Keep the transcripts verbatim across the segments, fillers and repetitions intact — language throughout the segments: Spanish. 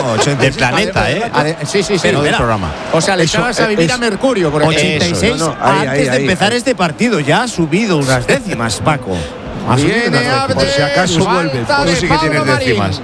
del planeta, ¿eh? Ade, sí, sí, sí. Pero del programa. O sea, le echabas a vivir es, a Mercurio, por ejemplo. ochenta y seis Eso, no, no, ahí, antes ahí, de ahí, empezar ahí. este partido. Ya ha subido unas décimas, Paco. Viene Abde, por si acaso vuelve. Falta sí que tienes décimas.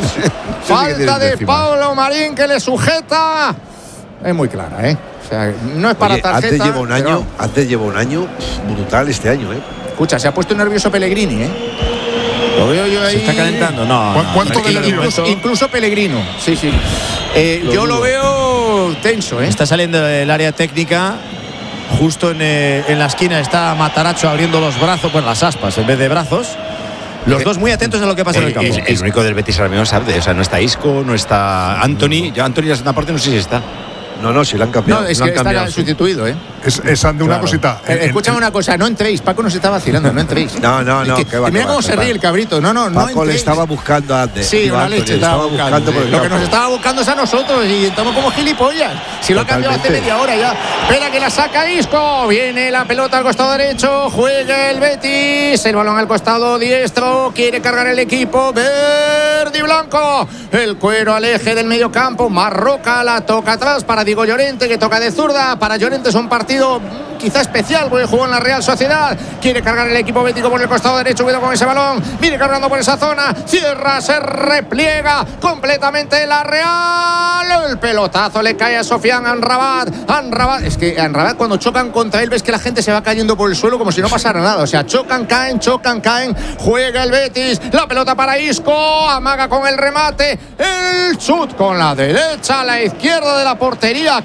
Falta de Pablo Marín que le sujeta. Es muy clara, ¿eh? O sea, no es para Oye, tarjeta. Antes lleva un año, pero... antes lleva un año brutal este año, ¿eh? Escucha, se ha puesto nervioso Pellegrini, ¿eh? Lo veo yo ahí. ¿Se está calentando? No. ¿Cu ¿Cuánto de nervioso? Incluso, incluso Pellegrino. Sí, sí. Eh, lo yo dudo. Lo veo tenso, ¿eh? Está saliendo del área técnica. Justo en, eh, en la esquina está Matarazzo abriendo los brazos, bueno, las aspas en vez de brazos. Los dos muy atentos a lo que pasa el, en el campo. El, el único del Betis ahora mismo es Abde. O sea, no está Isco, no está Anthony. Yo Anthony en la segunda parte no sé si está. No, no, si lo han cambiado. No, es lo que han está cambiado, sustituido, ¿eh? Es, es de una claro. cosita. Eh, escúchame una cosa, no entréis. Paco nos está vacilando, no entréis. No, no, no. Es que, que va, mira que cómo va, se ríe va. el cabrito. No, no, no. Paco entréis. le estaba buscando antes. Sí, una leche estaba, estaba buscando. buscando sí. Lo que nos estaba buscando es a nosotros y estamos como gilipollas. Si lo ha cambiado hace media hora ya. Espera que la saca Isco. Viene la pelota al costado derecho. Juega el Betis. El balón al costado diestro. Quiere cargar el equipo verde y blanco. El cuero al eje del medio campo. Marroca la toca atrás para Diego Llorente, que toca de zurda. Para Llorente es un partido quizá especial porque jugó en la Real Sociedad. Quiere cargar el equipo bético por el costado derecho. Cuidado con ese balón. Viene cargando por esa zona. Cierra, se repliega completamente la Real. El pelotazo le cae a Sofian Amrabat. Amrabat. Es que Amrabat, cuando chocan contra él, ves que la gente se va cayendo por el suelo como si no pasara nada. O sea, chocan, caen, chocan, caen. Juega el Betis. La pelota para Isco. Amaga con el remate. El chut con la derecha a la izquierda de la portería.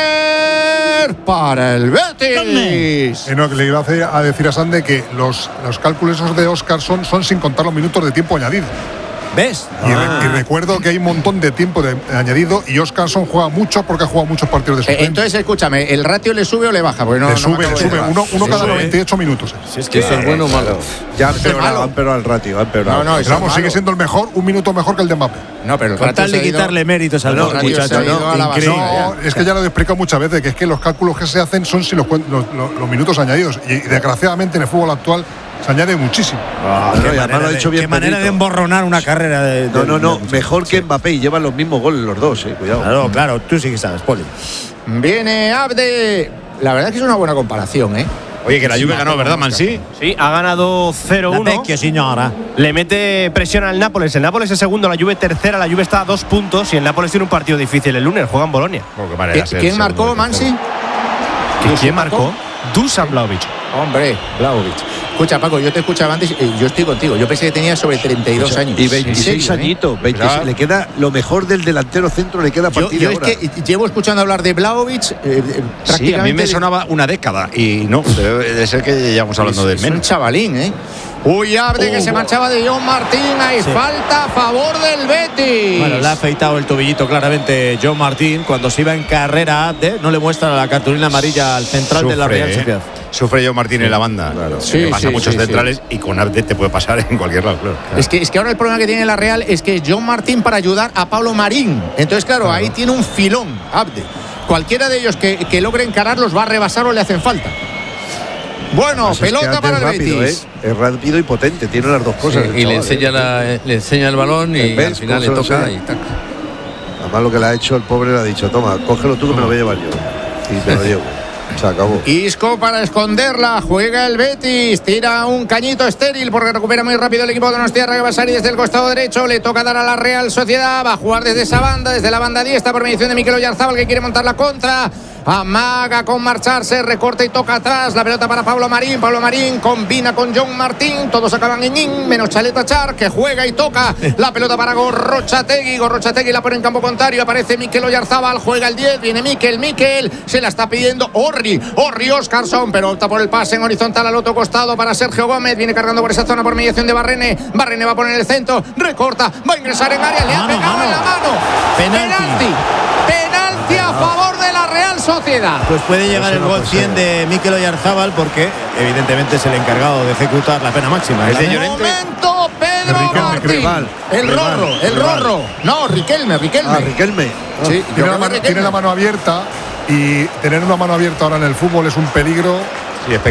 Córner para el Betis. Eh, no, le iba a decir a Sande que los, los cálculos esos de Óscar son, son sin contar los minutos de tiempo añadido. ¿Ves? Y, ah. re, y recuerdo que hay un montón de tiempo de, de añadido y Óscarson juega mucho porque ha jugado muchos partidos de suplente. Eh, entonces, escúchame, ¿el ratio le sube o le baja? Porque no, le no sube, le sube. Uno, uno cada sube. noventa y ocho minutos. Si es que eso es bueno o malo. Ya han empeorado, han empeorado el ratio. Han empeorado. No, no, pero vamos, sigue siendo el mejor, un minuto mejor que el de Mbappé. No, pero el Con tal de quitarle méritos al no, muchacho. No, no, no, es que ya lo he explicado muchas veces, que es que los cálculos que se hacen son sin los, los, los, los minutos añadidos. Y desgraciadamente en el fútbol actual se añade muchísimo. Oh, qué, manera, lo ha dicho bien, qué manera de emborronar una carrera de, de no no no de, mejor que Mbappé y llevan los mismos goles los dos, eh, cuidado. Claro, claro, tú sí que sabes, Poli. Viene Abde. La verdad es que es una buena comparación, ¿eh? Oye, que la Juve ganó, ¿verdad, Mansi? Sí, ha ganado cero uno. Le mete presión al Nápoles. El Nápoles es segundo, la Juve tercera. La Juve está a dos puntos y el Nápoles tiene un partido difícil el lunes. Juega en Bolonia. ¿Quién, ¿quién marcó, Mansi? ¿Quién marcó? Dusan Vlahovic. Hombre, Vlahovic. Escucha, Paco, yo te escuchaba antes y yo estoy contigo. Yo pensé que tenía sobre treinta y dos años. Y veintiséis sí, añitos. veintiséis, le queda lo mejor del delantero centro, le queda a partir yo, yo de ahora. es que llevo escuchando hablar de Vlahovic eh, prácticamente. Sí, a mí me sonaba una década y no, debe de ser que llevamos hablando de es menos. un chavalín, ¿eh? Uy, Abde, uh, que se marchaba de John Martín. Hay sí. falta a favor del Betis. Bueno, le ha afeitado el tobillito claramente John Martín. Cuando se iba en carrera, Abde no le muestra la cartulina amarilla al central Sufre, de la Real Sociedad. ¿eh? Sufre John Martín sí. en la banda. Claro. Sí, pasa sí, muchos sí, centrales sí. y con Abde te puede pasar en cualquier lado. Claro. Es, que, es que ahora el problema que tiene la Real es que John Martín para ayudar a Pablo Marín. Entonces, claro, claro. ahí tiene un filón, Abde. Cualquiera de ellos que, que logre encararlos va a rebasar o le hacen falta. Bueno, pelota es para el rápido, Betis. ¿eh? Es rápido y potente, tiene las dos cosas. Sí, y le enseña, la, le enseña el balón y al final le toca y tac. Además lo que le ha hecho el pobre le ha dicho, toma, cógelo tú que me lo voy a llevar yo. Y te lo llevo. Se acabó. Isco para esconderla, juega el Betis, tira un cañito estéril porque recupera muy rápido el equipo de Donostiarra, que va a salir desde el costado derecho, le toca dar a la Real Sociedad, va a jugar desde esa banda, desde la banda diestra por mediación de Mikel Oyarzabal, que quiere montar la contra. Amaga con marcharse, recorta y toca atrás, la pelota para Pablo Marín, Pablo Marín combina con John Martín, todos acaban en in, menos Chaleta Char, que juega y toca, la pelota para Gorrochategui, Gorrochategui la pone en campo contrario, aparece Mikel Oyarzabal, juega el diez, viene Mikel, Mikel, se la está pidiendo Orri, Orri Óscarson, pero opta por el pase en horizontal al otro costado para Sergio Gómez, viene cargando por esa zona por mediación de Barrene, Barrene va a poner el centro, recorta, va a ingresar en área, le ha pegado mano. en la mano, penalti, penalti, penalti a favor de la Real Sociedad. Pues puede llegar el gol cien de Mikel Oyarzabal porque evidentemente es el encargado de ejecutar la pena máxima. Es de momento Pedro Martín, el Rorro, el Rorro, no, Riquelme, Riquelme. Ah, Riquelme. Sí, tiene, la mano, Riquelme. tiene la mano abierta y tener una mano abierta ahora en el fútbol es un peligro. Sí, es pecado.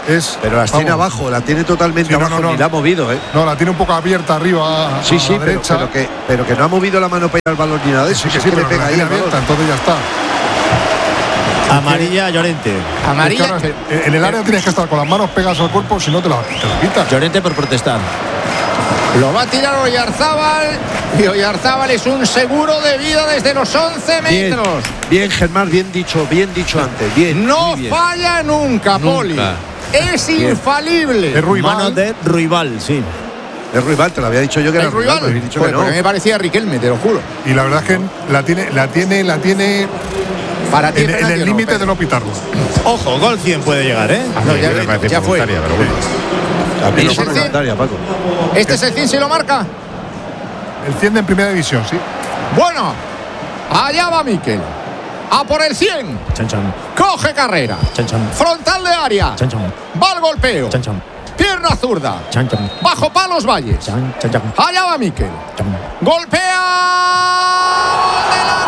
es. Pero la tiene vamos, abajo, la tiene totalmente Sí, no, abajo, no, no. ni la ha movido, ¿eh? No, la tiene un poco abierta arriba a, Sí, a sí, la pero, derecha. pero que, pero que no ha movido la mano para ir al balón ni nada de eso. Sí, que es sí, que pero le pega la ahí tiene al balón. abierta, entonces ya está. Amarilla Llorente. Amarilla. Es que ahora, eh, en el área tienes que estar con las manos pegadas al cuerpo, si no te la, te la quitas. Llorente por protestar. Lo va a tirar Oyarzábal. Y Oyarzábal es un seguro de vida desde los once Bien, metros. bien, Germán, bien dicho, bien dicho antes. Bien. No muy bien. falla nunca, Nunca. Poli. Es infalible. Es Ruibal. Mano de Ruibal, sí. Es Ruibal, te lo había dicho yo que era ¿Es Ruibal? me habéis dicho Joder, que porque a no. mí me parecía Riquelme, te lo juro. Y la verdad es que la tiene, la tiene, la tiene Para ti en, es en penalti el o no, límite Pedro. de no pitarlo. Ojo, gol cien puede llegar, ¿eh? No, ya, me parece ya fue. voluntaria, pero bueno. A mí no ¿Es fue el cien? voluntaria, Paco. ¿Este es el cien si lo marca? El cien en primera división, sí. Bueno, allá va Miquel. A por el cien. Chan, chan, Coge carrera. chan, chan, Frontal de área. chan, chan, Va al golpeo. chan, chan, Pierna zurda. chan, chan, Bajo palos Valles. chan, chan, chan, Allá va Miquel. chan. Golpea. Gol de la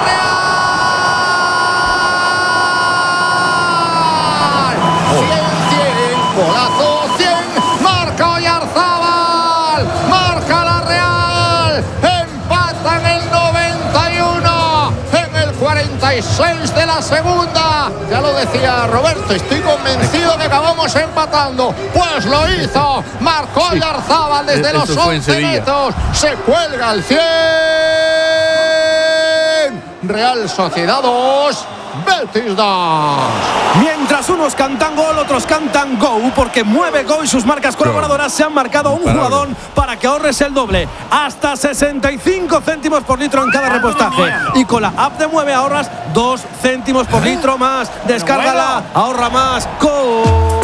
Real. cien, cien. Golazo cien. Marca Oyarzábal. Marca la Real. Empata en el noventa y uno. En el cuarenta y seis de la segunda. Ya lo decía Roberto. Estoy convencido de que vamos empatando. Pues lo hizo. Marcó Oyarzábal desde Eso los fue en once Sevilla. metros. Se cuelga el cien. Real Sociedad dos, Betis dos. Mientras unos cantan gol, otros cantan go, porque mueve go y sus marcas colaboradoras se han marcado un jugador para que ahorres el doble. Hasta sesenta y cinco céntimos por litro en cada repostaje. Y con la app de Mueve ahorras dos céntimos por litro más. Descárgala, ahorra más. Go.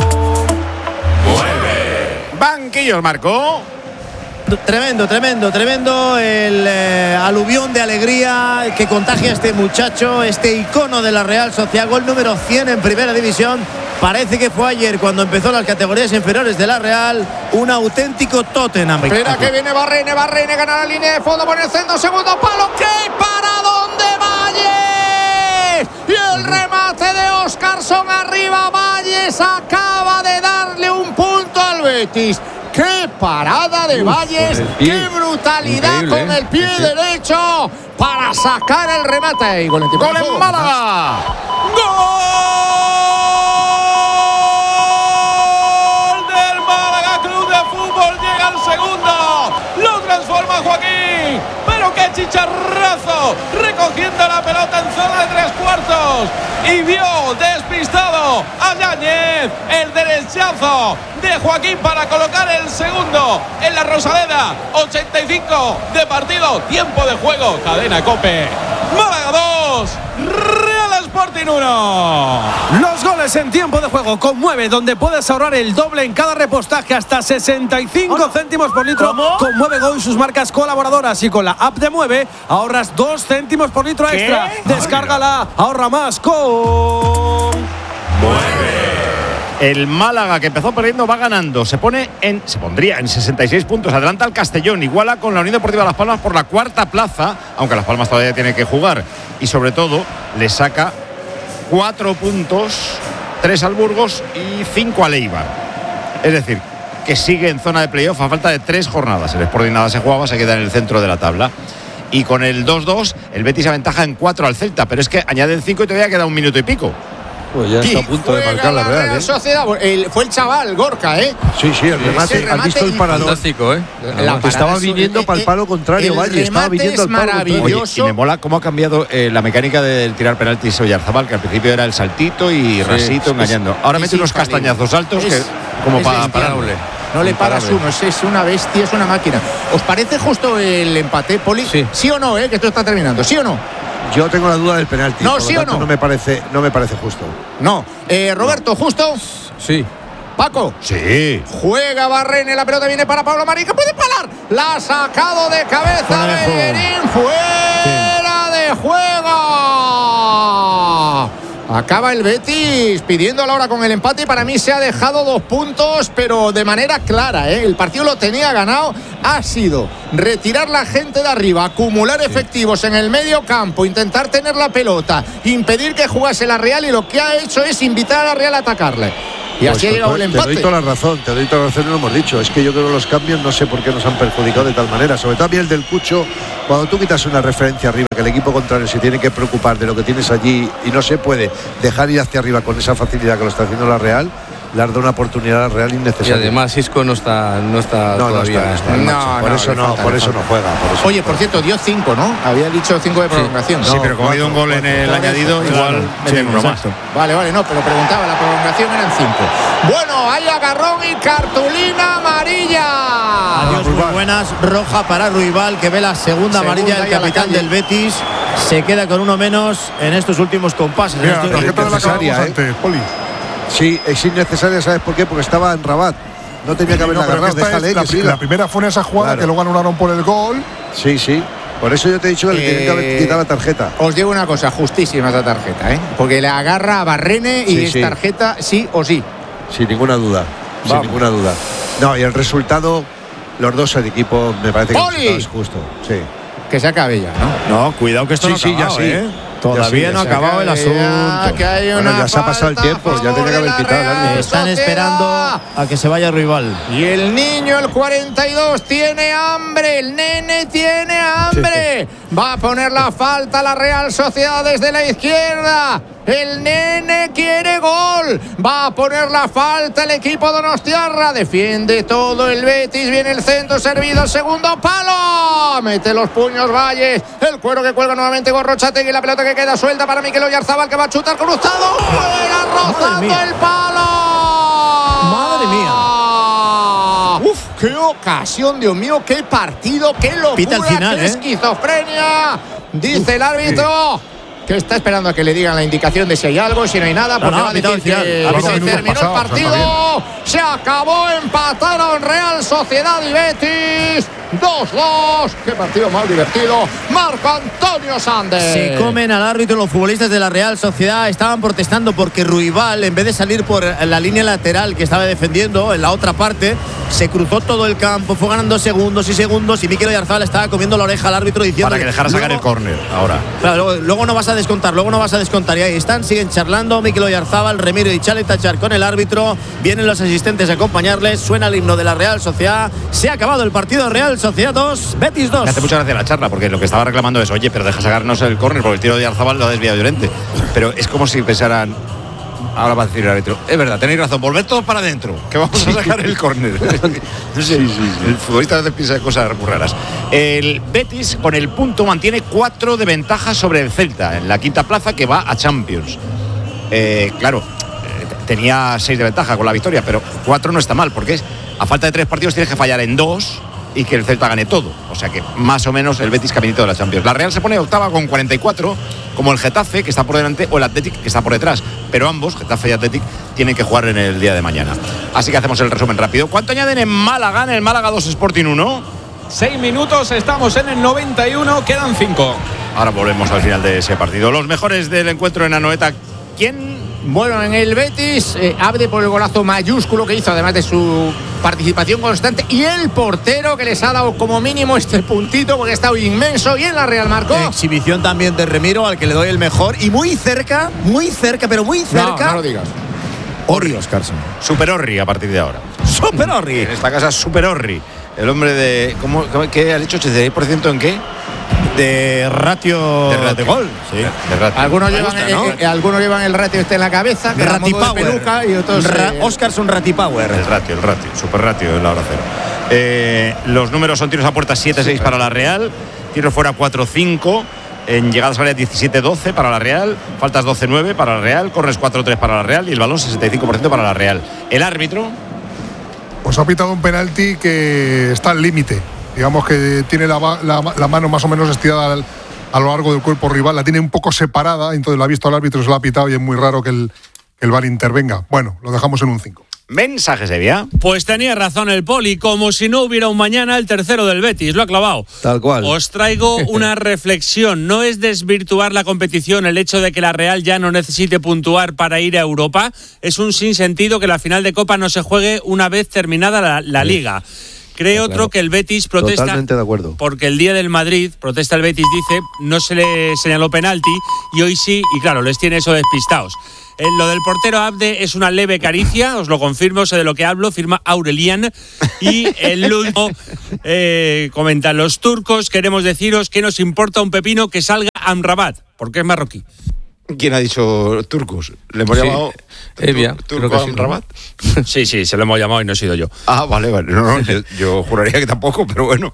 Banquillos, Marco. Tremendo, tremendo, tremendo el eh, aluvión de alegría que contagia a este muchacho, este icono de la Real Sociedad, gol número cien en primera división. Parece que fue ayer cuando empezó las categorías inferiores de la Real, un auténtico Tottenham. Espera que viene Barrene, Barrene gana la línea de fondo por el centro, segundo palo, ¿qué? ¿Para dónde Valles? Y el remate de Óscarson arriba, Valles acaba de darle un punto al Betis. ¡Qué parada de Valles! ¡Qué brutalidad Increíble, con ¿eh? el pie Sí, sí. derecho para sacar el remate! Y gol en tiempo Gol de en juego. Málaga. ¡Gol del Málaga Club de Fútbol! Llega al segundo. Lo transforma Joaquín. Pero qué chicharrazo. Recogiendo la pelota en zona de tres cuartos. Y vio despistado a Yáñez. El derechazo de Joaquín para colocar el segundo en la Rosaleda. ochenta y cinco de partido. Tiempo de juego. Cadena COPE. Málaga dos. Real Sporting uno. Los goles en tiempo de juego con Mueve, donde puedes ahorrar el doble en cada repostaje hasta sesenta y cinco céntimos por litro. Con Mueve Go y sus marcas colaboradoras, y con la app de Mueve ahorras dos céntimos por litro extra. Descárgala, ahorra más con El Málaga, que empezó perdiendo, va ganando. Se pone en, se pondría en sesenta y seis puntos. Adelanta al Castellón. Iguala con la Unión Deportiva Las Palmas por la cuarta plaza, aunque Las Palmas todavía tiene que jugar. Y sobre todo, le saca cuatro puntos, tres al Burgos y cinco al Eibar. Es decir, que sigue en zona de playoff a falta de tres jornadas. El Sporting nada se jugaba, se queda en el centro de la tabla. Y con el dos dos, el Betis aventaja en cuatro al Celta. Pero es que añaden cinco y todavía queda un minuto y pico. Pues ya está a punto de Juega marcar la Real, ¿eh? Sociedad. El- fue el chaval Gorka, ¿eh? Sí, sí, el remate. ese ¿Has visto el remate parador? Fantástico, ¿eh? La Que estaba parada, viniendo eh, para el palo contrario, el Valle. Estaba remate viniendo es al palo contrario. Oye, maravilloso. y me mola cómo ha cambiado eh, la mecánica del tirar penaltis Oyarzabal, que al principio era el saltito y rasito es- engañando. Ahora es mete unos infalible. castañazos altos Es- que como es para bestial. pararle. No le paras Imparable. uno, es, es una bestia, es una máquina. ¿Os parece justo el empate, Poli? Sí. ¿Sí o no, eh? Que esto está terminando. ¿Sí o no? Yo tengo la duda del penalti. No, por lo ¿sí o tanto, no? No me parece, no me parece justo. No. Eh, Roberto, ¿justo? Sí. Paco. Sí. Juega Barrene, la pelota viene para Pablo Marín, que puede parar. La ha sacado de cabeza Fuera de juego. Bellerín. Fuera de juego. Acaba el Betis pidiendo la hora con el empate y para mí se ha dejado dos puntos, pero de manera clara, ¿eh? El partido lo tenía ganado. Ha sido retirar la gente de arriba, acumular efectivos en el medio campo, intentar tener la pelota, impedir que jugase la Real, y lo que ha hecho es invitar a la Real a atacarle. Y así ha llegado el empate. Te doy toda la razón, te doy toda la razón y lo hemos dicho. Es que yo creo que los cambios no sé por qué nos han perjudicado de tal manera. Sobre todo a mí el del Cucho, cuando tú quitas una referencia arriba, que el equipo contrario se tiene que preocupar de lo que tienes allí y no se puede dejar ir hacia arriba con esa facilidad que lo está haciendo la Real, le has dado una oportunidad a la Real innecesaria. Y además Isco no está, no está no, todavía. No, está, está, no, no, por no, eso, no, falta, por eso no juega. Por eso. Oye, por cierto, dio cinco, ¿no? Había dicho cinco de prolongación. Sí, no, sí pero como ha habido un gol en el cuatro, añadido, cuatro, igual claro, meten sí, uno más. Vale, vale, no, pero preguntaba, la prolongación eran cinco. Bueno, hay agarrón y cartulina amarilla. Adiós, muy buenas. Roja para Ruibal, que ve la segunda, segunda amarilla. El capitán del Betis se queda con uno menos en estos últimos compases. Mira, en la tarjeta de la necesaria, ¿eh? Antes, Poli. Sí, es innecesaria, ¿sabes por qué? Porque estaba en Rabat. No tenía que haberla no, agarrado, déjale la, que siga. La primera fue en esa jugada, claro, que luego anularon por el gol. Sí, sí. Por eso yo te he dicho que eh, le tienen que haber quitado la tarjeta. Os digo una cosa, justísima esa tarjeta, ¿eh? Porque le agarra a Barrene y sí, es sí. tarjeta sí o sí. Sin ninguna duda. Vamos. Sin ninguna duda. No, y el resultado, los dos el equipo me parece ¡Poli! que es justo. Sí. Que se acabe ya, ¿no? No, cuidado que esto sí, no sí, acabado, ya sí. ¿eh? Todavía sí, no ha acabado el asunto. Ya, que hay una bueno, ya se ha pasado el tiempo, ya tenía que haber quitado. Están esperando a que se vaya Ruibal. Y el niño, el cuarenta y dos, tiene hambre. El nene tiene hambre. Va a poner la falta a la Real Sociedad desde la izquierda. El nene quiere gol. Va a poner la falta el equipo donostiarra. Defiende todo el Betis. Viene el centro servido. Segundo palo. Mete los puños Valles. El cuero que cuelga nuevamente Gorrochategui. La pelota que queda suelta para Mikel Oyarzabal, que va a chutar cruzado. Fuera rozando el palo. Madre mía. Uf, qué ocasión, Dios mío. Qué partido. Qué locura. Pita al final, qué ¿eh? esquizofrenia. Dice el árbitro. Que está esperando a que le digan la indicación de si hay algo, si no hay nada, porque no, no, va a decir que se terminó el partido. Se acabó, empataron Real Sociedad y Betis. dos dos. Qué partido más divertido. Marco Antonio Sandes. Se comen al árbitro los futbolistas de la Real Sociedad. Estaban protestando porque Ruibal, en vez de salir por la línea lateral que estaba defendiendo en la otra parte, se cruzó todo el campo, fue ganando segundos y segundos, y Mikel Oyarzabal estaba comiendo la oreja al árbitro diciendo para que dejara luego, sacar el córner ahora. Claro, luego, luego no vas a descontar, luego no vas a descontar. Y ahí están, siguen charlando Mikel Oyarzabal, Remiro y Chale Tachar con el árbitro. Vienen los asistentes a acompañarles, suena el himno de la Real Sociedad. Se ha acabado el partido. Real Sociedad dos, Betis dos. Me hace mucha gracia la charla, porque lo que estaba reclamando es, oye, pero deja sacarnos el córner, porque el tiro de Oyarzabal lo ha desviado Llorente. Pero es como si pensaran, ahora va a decir el árbitro, es verdad, tenéis razón, volved todos para adentro, que vamos a sacar el córner. No sé, sí, sí, sí. El futbolista a veces piensa de cosas muy raras. El Betis con el punto mantiene cuatro de ventaja sobre el Celta en la quinta plaza, que va a Champions. Eh, claro, eh, tenía seis de ventaja con la victoria, pero cuatro no está mal, porque es, a falta de tres partidos tienes que fallar en dos y que el Celta gane todo. O sea que más o menos el Betis caminito de la Champions. La Real se pone octava con cuarenta y cuatro, como el Getafe, que está por delante, o el Athletic, que está por detrás. Pero ambos, Getafe y Athletic, tienen que jugar en el día de mañana. Así que hacemos el resumen rápido. ¿Cuánto añaden en Málaga? En el Málaga dos, Sporting uno. Seis minutos, estamos en el noventa y uno, quedan cinco. Ahora volvemos al final de ese partido. Los mejores del encuentro en Anoeta. ¿Quién? Bueno, en el Betis, eh, Abde por el golazo mayúsculo que hizo, además de su participación constante, y el portero que les ha dado como mínimo este puntito porque ha estado inmenso. Y en la Real marcó. Exhibición también de Remiro, al que le doy el mejor, y muy cerca, muy cerca, pero muy cerca. No, no lo digas. Orri Oscarsson. Super Orri a partir de ahora. Super Orri. En esta casa, Super Orri. El hombre de. ¿Cómo, ¿Qué ha dicho? ¿ochenta y seis por ciento en qué? De ratio de, ratio. de gol. Sí. De, de ratio. Algunos, llevan gusta, el, ¿no? eh, algunos llevan el ratio este en la cabeza, que Rati Power. Y otros, Ra eh, Oscarsson Rati Power. El ratio, el ratio. Super ratio en la hora cero. Eh, los números son tiros a puerta siete seis sí, para la Real, tiros fuera cuatro cinco, en llegadas a área diecisiete doce para la Real, faltas doce nueve para la Real, corres cuatro tres para la Real y el balón sesenta y cinco por ciento para la Real. El árbitro pues ha pitado un penalti que está al límite. Digamos que tiene la, la, la mano más o menos estirada al, a lo largo del cuerpo rival, la tiene un poco separada, entonces lo ha visto el árbitro, se lo ha pitado y es muy raro que el, que el V A R intervenga. Bueno, lo dejamos en un cinco. Mensajes de vía. Pues tenía razón el Poli, como si no hubiera un mañana, el tercero del Betis, lo ha clavado. Tal cual. Os traigo una reflexión. No es desvirtuar la competición el hecho de que la Real ya no necesite puntuar para ir a Europa. Es un sinsentido que la final de Copa no se juegue una vez terminada la, la Liga. Cree otro claro. que el Betis protesta. Totalmente de acuerdo. Porque el día del Madrid, protesta el Betis, dice, no se le señaló penalti y hoy sí, y claro, les tiene eso despistados. Eh, lo del portero Abde es una leve caricia, os lo confirmo, sé de lo que hablo, firma Aurelian. Y el último eh, comenta: los turcos queremos deciros que nos importa un pepino que salga Amrabat, porque es marroquí. ¿Quién ha dicho turcos? ¿Le hemos Sí. llamado Evia, tur- creo turco que sí, ¿no? Amrabat? Sí, sí, se lo hemos llamado y no he sido yo. Ah, vale, vale. No, no, yo, yo juraría que tampoco, pero bueno.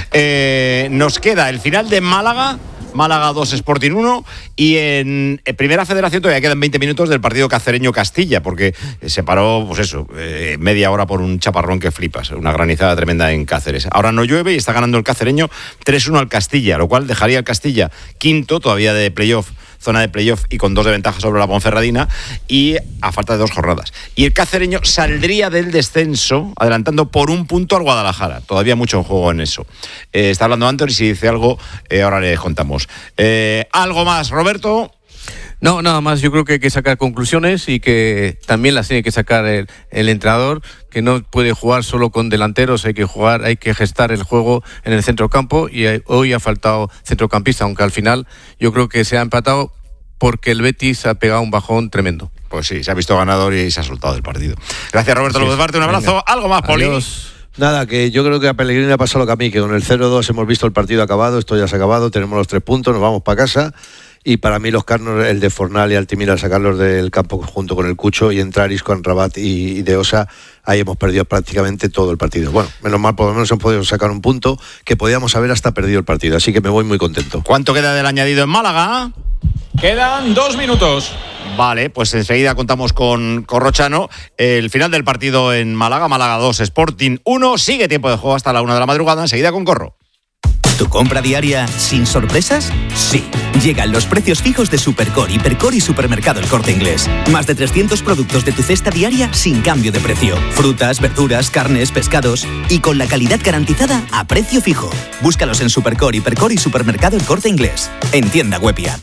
Eh, nos queda el final de Málaga. Málaga dos, Sporting uno, y en, en Primera Federación todavía quedan veinte minutos del partido Cacereño-Castilla, porque se paró, pues eso, eh, media hora por un chaparrón que flipas, una granizada tremenda en Cáceres. Ahora no llueve y está ganando el Cacereño tres uno al Castilla, lo cual dejaría al Castilla quinto, todavía de playoff, zona de playoff y con dos de ventaja sobre la Ponferradina, y a falta de dos jornadas. Y el Cacereño saldría del descenso adelantando por un punto al Guadalajara. Todavía mucho en juego en eso. Eh, está hablando Anthony, si dice algo, eh, ahora le contamos. Eh, ¿Algo más, Roberto? No, nada más, yo creo que hay que sacar conclusiones y que también las tiene que sacar el, el entrenador, que no puede jugar solo con delanteros, hay que jugar, hay que gestar el juego en el centrocampo, y hay, hoy ha faltado centrocampista, aunque al final yo creo que se ha empatado porque el Betis ha pegado un bajón tremendo. Pues sí, se ha visto ganador y se ha soltado del partido. Gracias, Roberto Sí. López Barte, un abrazo. Venga. ¿Algo más, Poli? Adiós. Nada, que yo creo que a Pellegrini le ha pasado lo que a mí, que con el cero dos hemos visto el partido acabado, esto ya se ha acabado, tenemos los tres puntos, nos vamos para casa. Y para mí los carnos, el de Fornal y Altimira, sacarlos del campo junto con el Cucho y entrar Isco, Rabat y, y De Osa, ahí hemos perdido prácticamente todo el partido. Bueno, menos mal, por lo menos hemos podido sacar un punto que podíamos haber hasta perdido el partido, así que me voy muy contento. ¿Cuánto queda del añadido en Málaga? Quedan dos minutos. Vale, pues enseguida contamos con Corrochano. El final del partido en Málaga, Málaga dos, Sporting uno. Sigue tiempo de juego hasta la una de la madrugada. Enseguida con Corro. ¿Tu compra diaria sin sorpresas? Sí. Llegan los precios fijos de Supercore, Hipercore y Supermercado El Corte Inglés. Más de trescientos productos de tu cesta diaria sin cambio de precio. Frutas, verduras, carnes, pescados. Y con la calidad garantizada a precio fijo. Búscalos en Supercore, Hipercore y Supermercado El Corte Inglés. En tienda web y app.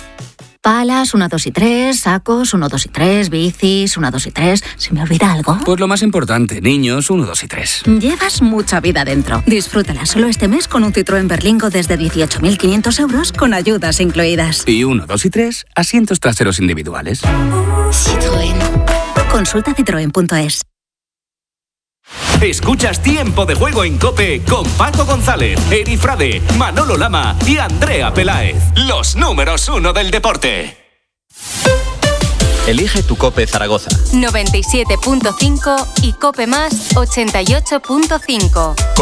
Palas, uno, dos y tres, sacos, uno, dos y tres, bicis, uno, dos y tres. ¿Se me olvida algo? Pues lo más importante, niños, uno, dos y tres. Llevas mucha vida dentro. Disfrútala solo este mes con un Citroën Berlingo desde dieciocho mil quinientos euros con ayudas incluidas. Y uno, dos y tres, asientos traseros individuales. Citroën. Consulta citroen punto es. Escuchas Tiempo de Juego en COPE con Paco González, Eri Frade, Manolo Lama y Andrea Peláez. Los números uno del deporte. Elige tu COPE Zaragoza. noventa y siete punto cinco y COPE Más ochenta y ocho punto cinco.